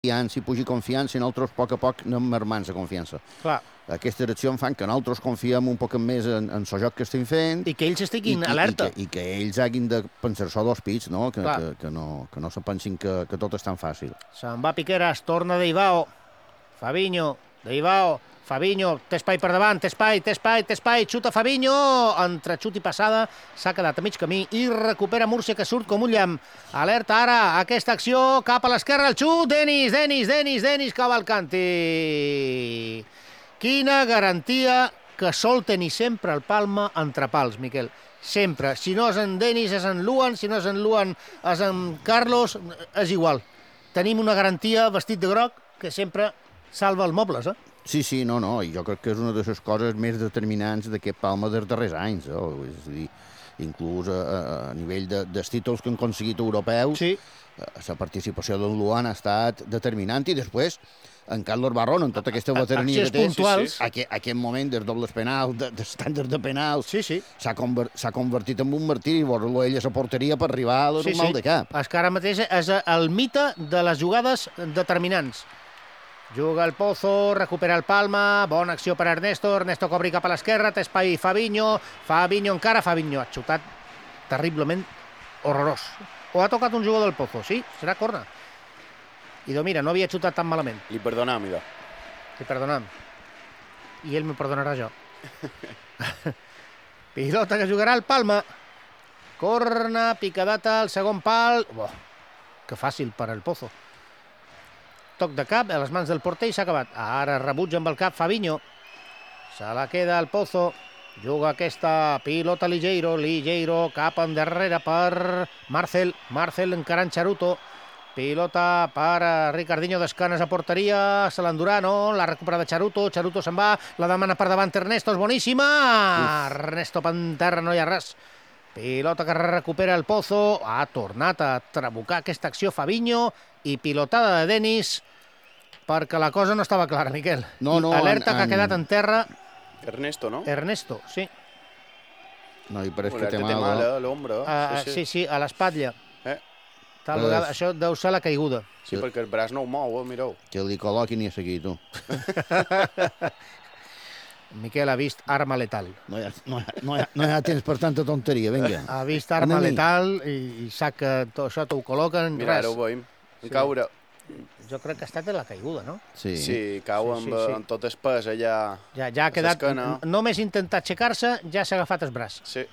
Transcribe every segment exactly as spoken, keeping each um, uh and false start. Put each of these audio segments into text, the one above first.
si pugi confiança i nosaltres a poc a poc anem mermant la confiança. Clar. Aquestes accions fan que nosaltres confiem un poc més en, en el joc que estem fent. I que ells estiguin i, alerta. I, i, que, I que ells hagin de pensar-se dos pits, no? Que, que, que, no, que no se pensin que, que tot és tan fàcil. Se'n va Piqueras, torna Deivao. Fabinho, Deivao, Fabinho, té espai per davant, té espai, té espai, té espai, xuta Fabinho, entre xut i passada, s'ha quedat a mig camí i recupera Múrcia, que surt com un llamp. Alerta ara, aquesta acció, cap a l'esquerra, el xut, Denis, Denis, Denis, Denis Cavalcanti. Quina garantia que sol tenir sempre el Palma entre pals, Miquel. Sempre. Si no és en Denis, és en Luan, si no és en Luan, és en Carlos, és igual. Tenim una garantia vestit de groc que sempre salva els mobles, eh? Sí, sí, no, no, i jo crec que és una de les coses més determinants d'aquest Palma dels darrers anys, eh? És a dir, inclús a, a nivell de, dels títols que han aconseguit europeus, sí. La participació d'en Luan ha estat determinant, i després en Carlos Barrón, en tota aquesta veterania que té, puntuals. Aquest, aquest moment dels dobles penals, de, de estàndards de penals, sí, sí. s'ha conver, convertit en un martiri, veure-lo ell a la porteria per arribar a la sí, normal sí. de cap. És que ara mateix és el mite de les jugades determinants. Juga el Pozo, recupera el Palma, bona acció per Ernesto, Ernesto cobri cap a l'esquerra, té espai Fabinho, Fabinho encara, Fabinho ha xutat terriblement horrorós. O ha tocat un jugador del Pozo, sí, serà corna. Idò, mira, no havia xutat tan malament. Li perdonam, Idò. Li perdonam. I ell me perdonarà jo. Pilota que jugarà el Palma. Corna, picadata, al segon pal. Boh, que fàcil per al Pozo. Toc de cap a les mans del porter i s'ha acabat. Ara rebutja amb el cap Fabinho. Se la queda el Pozo. Juga aquesta pilota Ligeiro. Ligeiro cap endarrere per Marcel. Marcel encarant Charuto. Pilota per Ricardinho d'escanes a porteria. Se l'endurà, no? La recupera de Charuto. Charuto se'n va. La demana per davant Ernesto. És boníssima. Uf. Ernesto per terra, no hi ha res. Pilota que recupera el Pozo. Ha tornat a trabucar aquesta acció Fabinho. I pilotada de Denis, perquè la cosa no estava clara, Miquel. No, no, alerta en, que ha quedat en terra. Ernesto, no? Ernesto, sí. No, i pareix que té mal, mal, eh? L'ombra. Uh, sí, sí, sí, a l'espatlla. Eh? Tal vegada, això deu ser la caiguda. Sí, sí, perquè el braç no ho mou, eh? Mireu. Que li col·loquin i a seguir, tu. Miquel ha vist arma letal. No hi ha, no hi ha, no hi ha, no hi ha temps per tanta tonteria, vinga. Ha vist arma Anem letal i, i sap que tot això t'ho col·loquen. Mira, ara ho veiem. En sí. Caure. Jo crec que ha estat la caiguda, no? Sí, sí cau sí, amb, sí, sí. amb tot el pes allà. Ja, ja ha quedat... Només intentar aixecar-se, ja s'ha agafat el braç. Sí.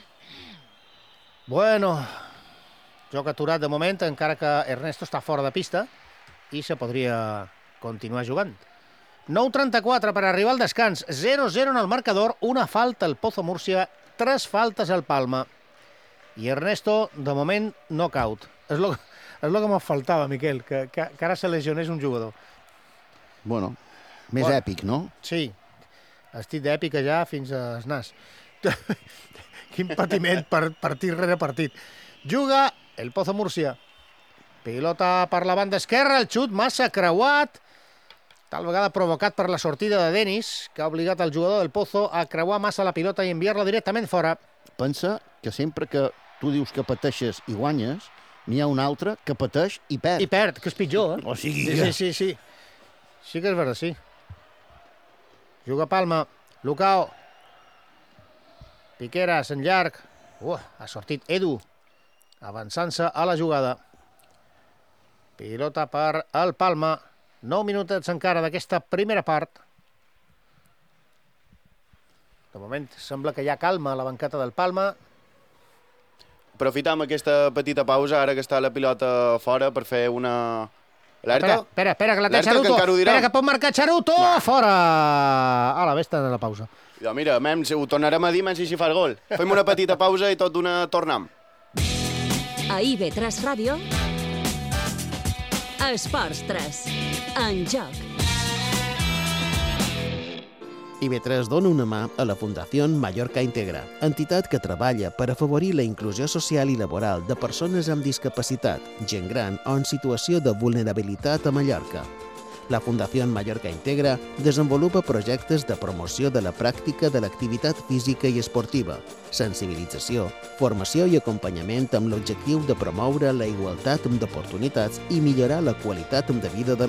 Bueno, joc aturat de moment, encara que Ernesto està fora de pista i se podria continuar jugant. nou trenta-quatre per arribar al descans, zero zero en el marcador, una falta al Pozo Múrcia, tres faltes al Palma. I Ernesto, de moment, knockout. És lo, és lo que m'ha faltava, Miquel, que, que, que ara se lesionés un jugador. Bueno, més bueno, èpic, no? Sí, estic d'èpica ja fins al nas. Quin patiment per partit rere partit. Juga el Pozo Múrcia. Pilota per la banda esquerra, el xut massa creuat, tal vegada provocat per la sortida de Denis, que ha obligat el jugador del Pozo a creuar massa la pilota i enviar-la directament fora. Pensa que sempre que tu dius que pateixes i guanyes, n'hi ha un altre que pateix i perd. I perd, que és pitjor, eh? O sigui sí, que... sí, sí, sí. Sí que és veritat, sí. Juga Palma, Lucao. Piqueras en llarg. Uh, ha sortit Edu, avançant-se a la jugada. Pilota per el Palma. nou minutets encara d'aquesta primera part. De moment sembla que hi ha calma a la banqueta del Palma. Aprofitam aquesta petita pausa, ara que està la pilota fora, per fer una... Alerta? Espera, espera, que la té Charuto. Que espera, que pot marcar Charuto. Va. Fora! Ala, vés-te'n a la pausa. Ja, mira, mem, ho tornarem a dir menys si fa el gol. Fem una petita pausa i tot d'una tornam. A I V tres Ràdio, Esports tres, en joc. I V tres dona una mà a la Fundació Mallorca Integra, entitat que treballa per afavorir la inclusió social i laboral de persones amb discapacitat, gent gran o en situació de vulnerabilitat a Mallorca. La Fundació Mallorca Integra desenvolupa projectes de promoció de la pràctica de l'activitat física i esportiva, sensibilització, formació i acompanyament amb l'objectiu de promoure la igualtat d'oportunitats i millorar la qualitat de vida de